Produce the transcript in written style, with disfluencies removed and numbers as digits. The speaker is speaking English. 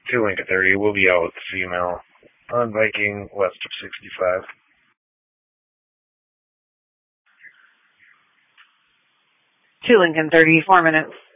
2 Lincoln 30. We'll be out with the female on Viking west of 65. 2 Lincoln 30, 4 minutes.